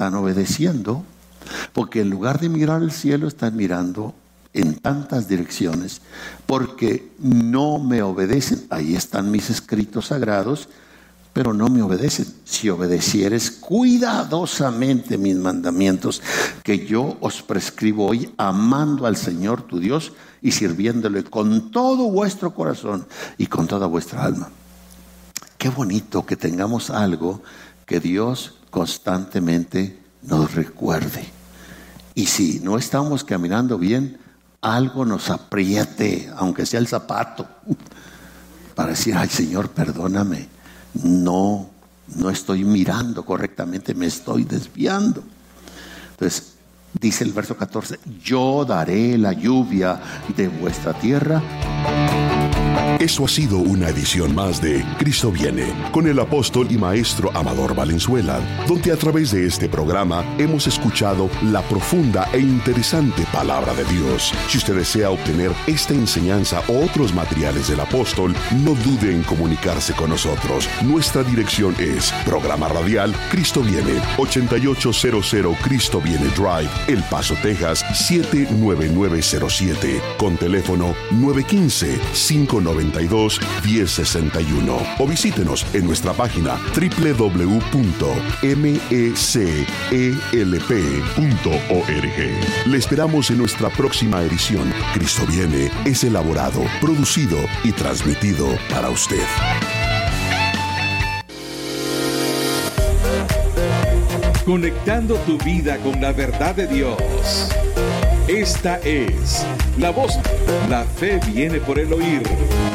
están obedeciendo, porque en lugar de mirar al cielo están mirando en tantas direcciones, porque no me obedecen. Ahí están mis escritos sagrados, pero no me obedecen. Si obedecieres cuidadosamente mis mandamientos que yo os prescribo hoy, amando al Señor tu Dios y sirviéndole con todo vuestro corazón y con toda vuestra alma. Qué bonito que tengamos algo que Dios constantemente nos recuerde. Y si no estamos caminando bien, algo nos apriete, aunque sea el zapato, para decir: ay, Señor, perdóname, no estoy mirando correctamente, me estoy desviando. Entonces dice el verso 14: yo daré la lluvia de vuestra tierra. Eso ha sido una edición más de Cristo Viene, con el apóstol y maestro Amador Valenzuela, donde a través de este programa hemos escuchado la profunda e interesante palabra de Dios. Si usted desea obtener esta enseñanza o otros materiales del apóstol, no dude en comunicarse con nosotros. Nuestra dirección es Programa Radial Cristo Viene, 8800 Cristo Viene Drive, El Paso, Texas, 79907, con teléfono 915-592-1061, o visítenos en nuestra página www.mecelp.org. Le esperamos en nuestra próxima edición. Cristo Viene es elaborado, producido y transmitido para usted. Conectando tu vida con la verdad de Dios. Esta es la voz. La fe viene por el oír.